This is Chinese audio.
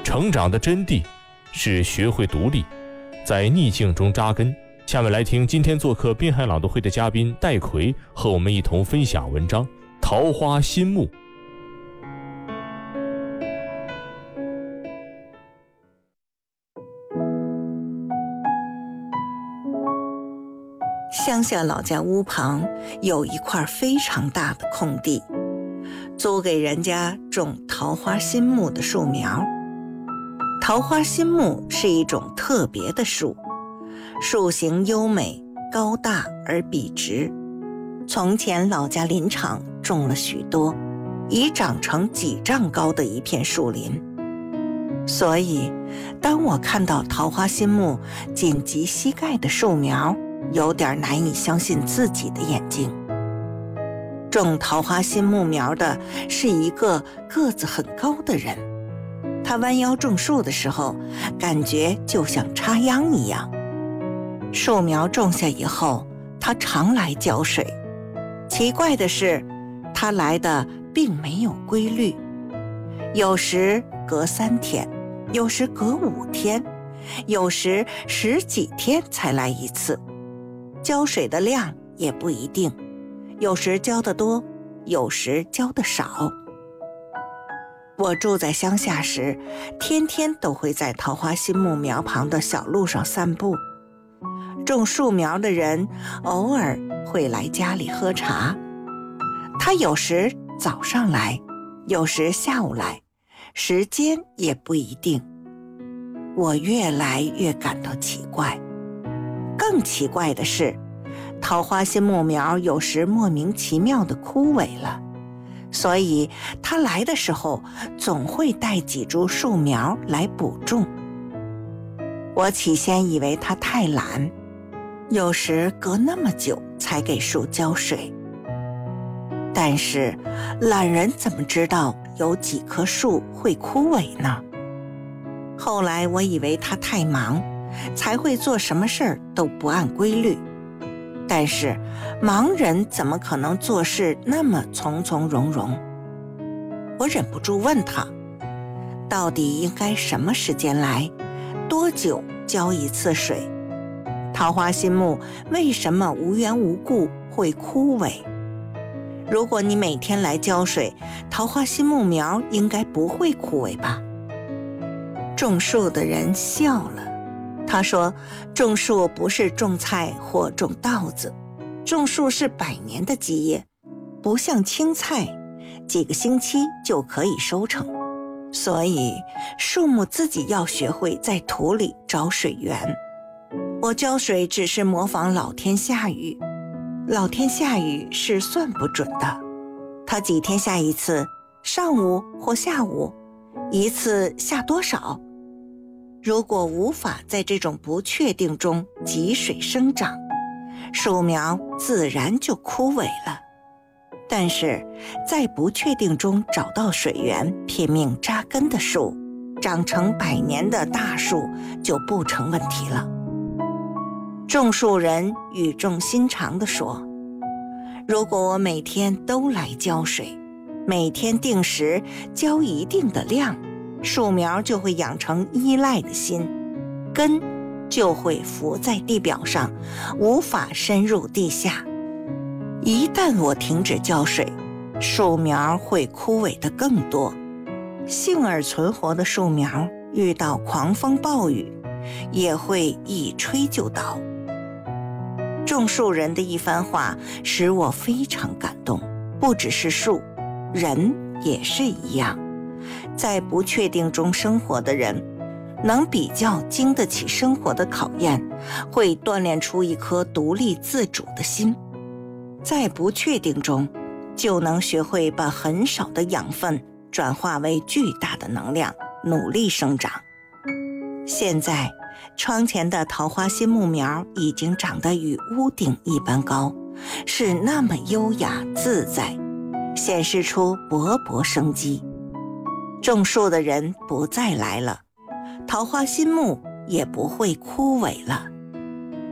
成长的真谛是学会独立，在逆境中扎根。下面来听今天做客滨海朗读会的嘉宾戴奎和我们一同分享文章《桃花心木》。 乡下老家屋旁有一块非常大的空地，租给人家种桃花心木的树苗。桃花心木是一种特别的树，树形优美，高大而笔直。从前老家林场种了许多，已长成几丈高的一片树林。所以当我看到桃花心木仅及膝盖的树苗，有点难以相信自己的眼睛。种桃花心木苗的是一个个子很高的人，他弯腰种树的时候，感觉就像插秧一样。树苗种下以后，他常来浇水。奇怪的是，他来的并没有规律，有时隔3天，有时隔5天，有时10几天才来一次。浇水的量也不一定，有时浇得多，有时浇得少。我住在乡下时，天天都会在桃花心木苗旁的小路上散步。种树苗的人偶尔会来家里喝茶，他有时早上来，有时下午来，时间也不一定。我越来越感到奇怪。更奇怪的是，桃花心木苗有时莫名其妙地枯萎了，所以它来的时候总会带几株树苗来补种。我起先以为它太懒，有时隔那么久才给树浇水。但是懒人怎么知道有几棵树会枯萎呢？后来我以为他太忙，才会做什么事儿都不按规律。但是盲人怎么可能做事那么从从容容？我忍不住问他，到底应该什么时间来，多久浇一次水？桃花心木为什么无缘无故会枯萎？如果你每天来浇水，桃花心木苗应该不会枯萎吧？种树的人笑了，他说，种树不是种菜或种稻子，种树是100年的基业，不像青菜，几个星期就可以收成。所以树木自己要学会在土里找水源。我浇水只是模仿老天下雨，老天下雨是算不准的，它几天下一次，上午或下午，一次下多少？如果无法在这种不确定中积水生长，树苗自然就枯萎了。但是在不确定中找到水源，拼命扎根的树，长成100年的大树就不成问题了。种树人语重心长地说，如果我每天都来浇水，每天定时浇一定的量，树苗就会养成依赖的心，根就会浮在地表上，无法深入地下。一旦我停止浇水，树苗会枯萎得更多。幸而存活的树苗遇到狂风暴雨，也会一吹就倒。种树人的一番话使我非常感动，不只是树，人也是一样。在不确定中生活的人，能比较经得起生活的考验，会锻炼出一颗独立自主的心。在不确定中，就能学会把很少的养分转化为巨大的能量，努力生长。现在窗前的桃花心木苗已经长得与屋顶一般高，是那么优雅自在，显示出勃勃生机。种树的人不再来了，桃花心木也不会枯萎了。